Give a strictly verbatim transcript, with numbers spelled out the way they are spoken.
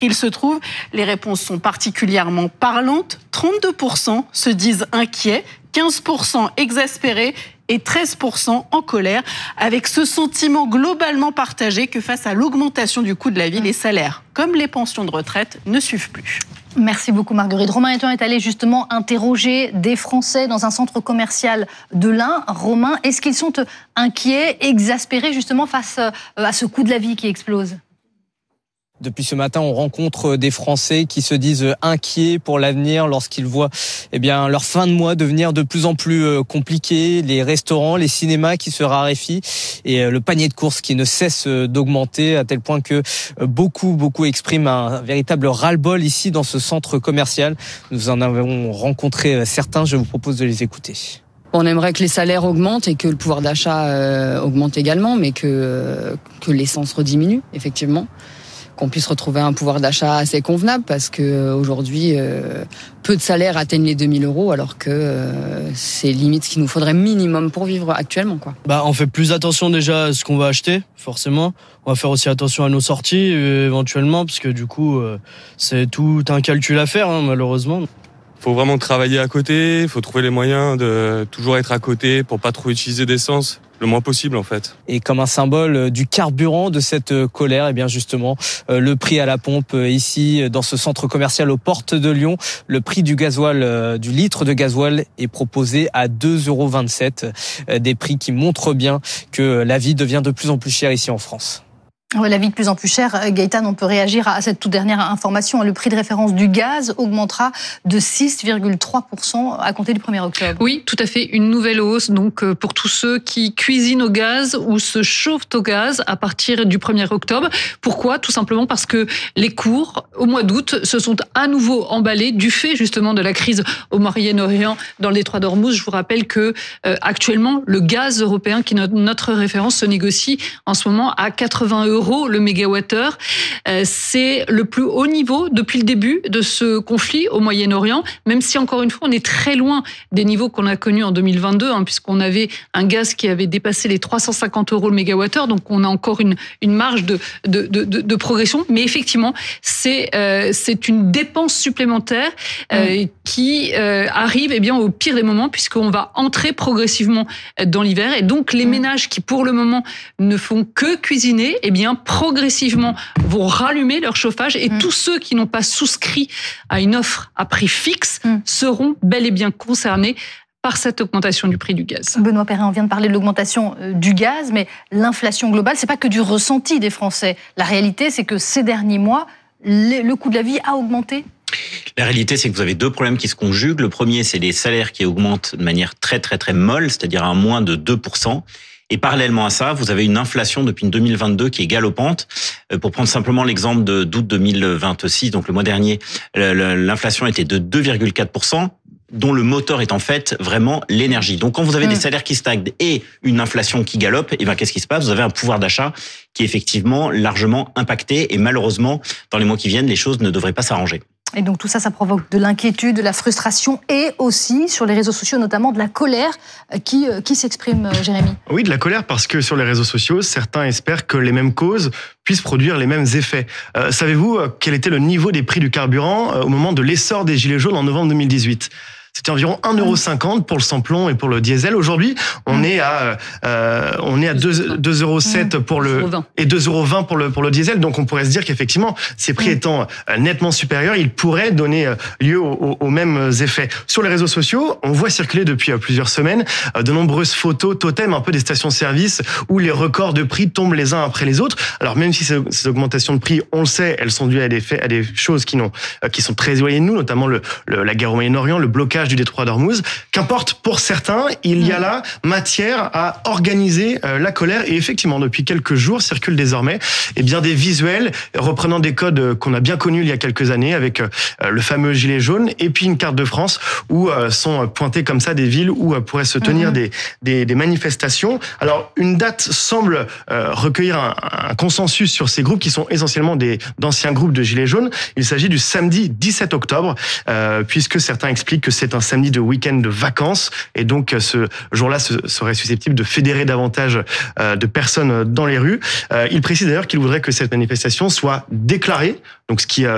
Il se trouve, les réponses sont particulièrement parlantes. trente-deux pour cent se disent inquiets, quinze pour cent exaspérés et treize pour cent en colère, avec ce sentiment globalement partagé que face à l'augmentation du coût de la vie, les salaires, comme les pensions de retraite, ne suivent plus. Merci beaucoup Marguerite. Romain Hétan est allé justement interroger des Français dans un centre commercial de l'Ain. Romain, est-ce qu'ils sont inquiets, exaspérés justement face à ce coût de la vie qui explose ? Depuis ce matin, on rencontre des Français qui se disent inquiets pour l'avenir lorsqu'ils voient eh bien, leur fin de mois devenir de plus en plus compliquée, les restaurants, les cinémas qui se raréfient et le panier de courses qui ne cesse d'augmenter à tel point que beaucoup, beaucoup expriment un véritable ras-le-bol ici dans ce centre commercial. Nous en avons rencontré certains, je vous propose de les écouter. On aimerait que les salaires augmentent et que le pouvoir d'achat euh, augmente également, mais que, euh, que l'essence rediminue, effectivement. Qu'on puisse retrouver un pouvoir d'achat assez convenable parce que aujourd'hui euh, peu de salaires atteignent les deux mille euros alors que euh, c'est limite ce qu'il nous faudrait minimum pour vivre actuellement quoi. Bah on fait plus attention déjà à ce qu'on va acheter forcément. On va faire aussi attention à nos sorties euh, éventuellement parce que du coup euh, c'est tout un calcul à faire hein, malheureusement. Faut vraiment travailler à côté, faut trouver les moyens de toujours être à côté pour pas trop utiliser d'essence. Le moins possible en fait. Et comme un symbole du carburant de cette colère, et bien justement le prix à la pompe ici dans ce centre commercial aux portes de Lyon, le prix du gasoil, du litre de gasoil est proposé à deux euros vingt-sept, des prix qui montrent bien que la vie devient de plus en plus chère ici en France. Ouais, la vie de plus en plus chère. Gaëtan, on peut réagir à cette toute dernière information. Le prix de référence du gaz augmentera de six virgule trois pour cent à compter du premier octobre. Oui, tout à fait. Une nouvelle hausse donc pour tous ceux qui cuisinent au gaz ou se chauffent au gaz à partir du premier octobre. Pourquoi ? Tout simplement parce que les cours au mois d'août se sont à nouveau emballés du fait justement de la crise au Moyen-Orient dans le détroit d'Ormuz. Je vous rappelle que euh, actuellement le gaz européen qui est notre référence se négocie en ce moment à quatre-vingts euros le mégawattheure. Euh, c'est le plus haut niveau depuis le début de ce conflit au Moyen-Orient, même si encore une fois on est très loin des niveaux qu'on a connus en deux mille vingt-deux, hein, puisqu'on avait un gaz qui avait dépassé les trois cent cinquante euros le mégawattheure, donc on a encore une, une marge de, de, de, de progression. Mais effectivement, c'est, euh, c'est une dépense supplémentaire euh, mmh. qui euh, arrive eh bien, au pire des moments, puisqu'on va entrer progressivement dans l'hiver. Et donc les mmh. ménages qui pour le moment ne font que cuisiner, eh bien progressivement vont rallumer leur chauffage et mmh. tous ceux qui n'ont pas souscrit à une offre à prix fixe mmh. seront bel et bien concernés par cette augmentation du prix du gaz. Benoît Perrin, on vient de parler de l'augmentation du gaz, mais l'inflation globale, c'est pas que du ressenti des Français. La réalité, c'est que ces derniers mois, le coût de la vie a augmenté. La réalité, c'est que vous avez deux problèmes qui se conjuguent. Le premier, c'est les salaires qui augmentent de manière très très très molle, c'est-à-dire à moins de deux pour cent. Et parallèlement à ça, vous avez une inflation depuis deux mille vingt-deux qui est galopante. Pour prendre simplement l'exemple de d'août deux mille vingt-six, donc le mois dernier, l'inflation était de deux virgule quatre pour cent, dont le moteur est en fait vraiment l'énergie. Donc quand vous avez mmh. des salaires qui stagnent et une inflation qui galope, et ben qu'est-ce qui se passe ? Vous avez un pouvoir d'achat qui est effectivement largement impacté et malheureusement, dans les mois qui viennent, les choses ne devraient pas s'arranger. Et donc tout ça, ça provoque de l'inquiétude, de la frustration et aussi sur les réseaux sociaux, notamment de la colère qui, qui s'exprime, Jérémy. Oui, de la colère parce que sur les réseaux sociaux, certains espèrent que les mêmes causes puissent produire les mêmes effets. Euh, savez-vous quel était le niveau des prix du carburant au moment de l'essor des Gilets jaunes en novembre deux mille dix-huit ? C'était environ un euro cinquante pour le samplon et pour le diesel. Aujourd'hui, on mmh. est à euh, on est à deux euros sept mmh. pour le et deux euros vingt pour le pour le diesel. Donc on pourrait se dire qu'effectivement, ces prix mmh. étant nettement supérieurs, ils pourraient donner lieu aux, aux mêmes effets. Sur les réseaux sociaux, on voit circuler depuis plusieurs semaines de nombreuses photos totems un peu des stations-service où les records de prix tombent les uns après les autres. Alors même si ces, ces augmentations de prix, on le sait, elles sont dues à des faits, à des choses qui n'ont qui sont très éloignées de nous, notamment le, le la guerre au Moyen-Orient, le blocage du détroit d'Ormuz. Qu'importe, pour certains, il y a là matière à organiser euh, la colère. Et effectivement, depuis quelques jours, circulent désormais eh bien, des visuels reprenant des codes qu'on a bien connus il y a quelques années avec euh, le fameux gilet jaune et puis une carte de France où euh, sont pointées comme ça des villes où euh, pourraient se tenir mmh. des, des, des manifestations. Alors, une date semble euh, recueillir un, un consensus sur ces groupes qui sont essentiellement des, d'anciens groupes de gilets jaunes. Il s'agit du samedi dix-sept octobre, euh, puisque certains expliquent que c'est un samedi de week-end de vacances et donc ce jour-là serait susceptible de fédérer davantage de personnes dans les rues. Il précise d'ailleurs qu'il voudrait que cette manifestation soit déclarée, donc ce qui